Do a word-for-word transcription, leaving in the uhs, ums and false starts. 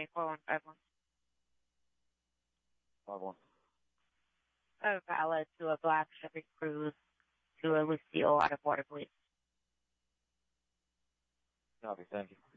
me, four one five one. five one. A valet to a black Chevy Cruze to a Lucille out of Waterbury. Copy, thank you.